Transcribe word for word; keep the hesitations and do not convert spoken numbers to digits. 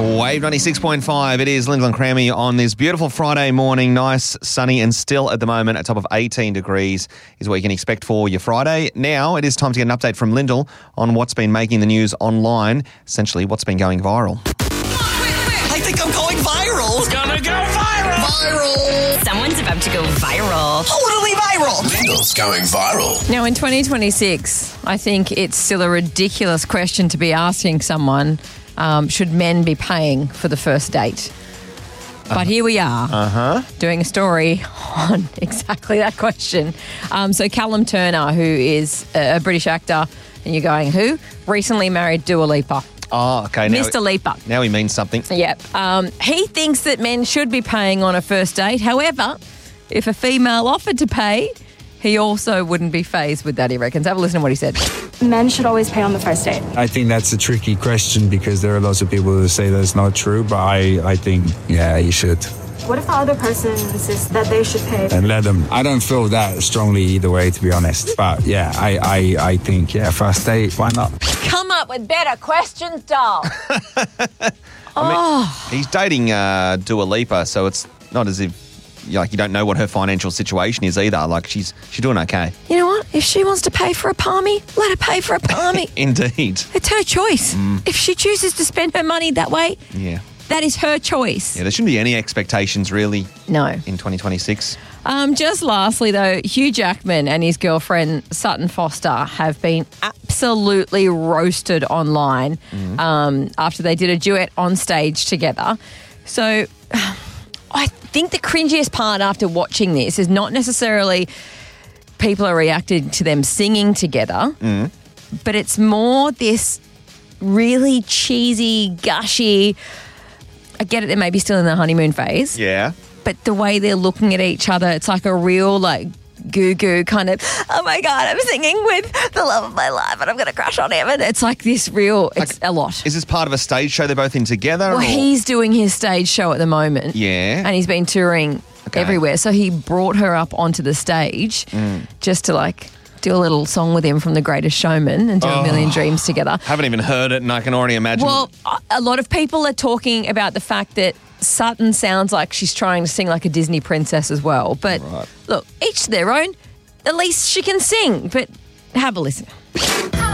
Wave ninety-six point five. It is Lyndall and Crammy on this beautiful Friday morning. Nice, sunny and still at the moment. A top of eighteen degrees is what you can expect for your Friday. Now it is time to get an update from Lyndall on what's been making the news online. Essentially, what's been going viral. I think I'm going viral. It's gonna go viral. Viral. Someone's about to go viral. Totally viral. Lyndall's going viral. Now, in twenty twenty-six, I think it's still a ridiculous question to be asking someone, um, should men be paying for the first date? But uh-huh. here we are, uh-huh. doing a story on exactly that question. Um, so Callum Turner, who is a British actor, and you're going, who? Recently married Dua Lipa. Oh, okay. Now Mister Lipa. Now he means something. Yep. Um, he thinks that men should be paying on a first date. However, if a female offered to pay, he also wouldn't be fazed with that, he reckons. Have a listen to what he said. Men should always pay on the first date. I think that's a tricky question because there are lots of people who say that's not true, but I, I think, yeah, you should. What if the other person insists that they should pay? And let them. I don't feel that strongly either way, to be honest. But yeah, I, I, I think, yeah, first date, why not? Come up with better questions, doll. I oh. mean, he's dating uh, Dua Lipa, so it's not as if like you don't know what her financial situation is either. Like she's she's doing okay. You know what? If she wants to pay for a palmy, let her pay for a palmy. Indeed. It's her choice. Mm. If she chooses to spend her money that way, yeah, that is her choice. Yeah, there shouldn't be any expectations really. No. In twenty twenty-six. Um, just lastly, though, Hugh Jackman and his girlfriend Sutton Foster have been absolutely roasted online mm. um, after they did a duet on stage together. So I think the cringiest part after watching this is not necessarily people are reacting to them singing together, mm. but it's more this really cheesy, gushy, I get it, they may be still in the honeymoon phase. Yeah. But the way they're looking at each other, it's like a real, like, goo-goo kind of, oh, my God, I'm singing with the love of my life and I'm going to crush on him. And it's like this real, it's like, a lot. Is this part of a stage show they're both in together? Well, or? he's doing his stage show at the moment. Yeah. And he's been touring okay. everywhere. So he brought her up onto the stage mm. just to, like, do a little song with him from The Greatest Showman and do oh, A Million Dreams together. Haven't even heard it and I can already imagine. Well, a lot of people are talking about the fact that Sutton sounds like she's trying to sing like a Disney princess as well. But right. look, each to their own. At least she can sing. But have a listen.